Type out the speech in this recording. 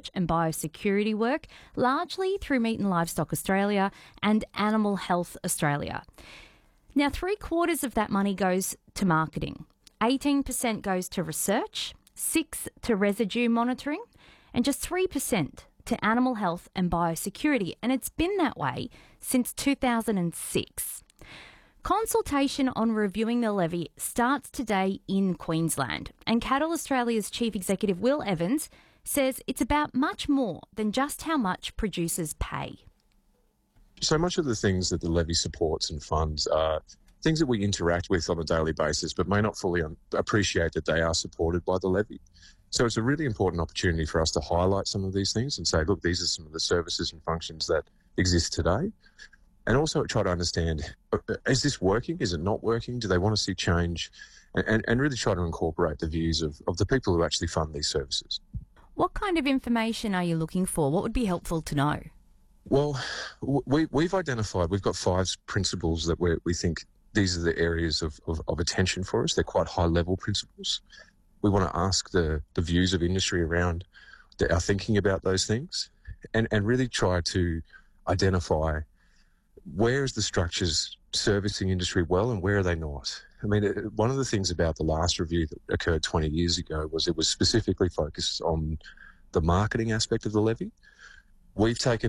and biosecurity work, largely through Meat and Livestock Australia and Animal Health Australia. Now, 3/4 of that money goes to marketing, 18% goes to research, 6% to residue monitoring, and just 3% to animal health and biosecurity. And it's been that way since 2006. Consultation on reviewing the levy starts today in Queensland, and Cattle Australia's Chief Executive Will Evans says it's about much more than just how much producers pay. So much of the things that the levy supports and funds are things that we interact with on a daily basis but may not fully appreciate that they are supported by the levy. So it's a really important opportunity for us to highlight some of these things and say, look, these are some of the services and functions that exist today. And also try to understand, is this working? Is it not working? Do they want to see change? And really try to incorporate the views of the people who actually fund these services. What kind of information are you looking for? What would be helpful to know? Well, we've identified, we've got 5 principles that we think these are the areas of attention for us. They're quite high-level principles. We want to ask the views of industry around our thinking about those things and really try to identify where is the structures servicing industry well and where are they not. I mean, one of the things about the last review that occurred 20 years ago was it was specifically focused on the marketing aspect of the levy. We've taken